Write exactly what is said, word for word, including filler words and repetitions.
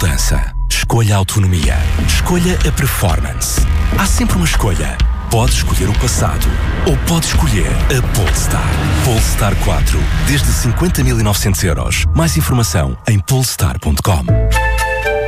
mudança. Escolha a autonomia. Escolha a performance. Há sempre uma escolha. Pode escolher o passado ou pode escolher a Polestar. Polestar quatro, desde cinquenta mil e novecentos euros. Mais informação em polestar ponto com.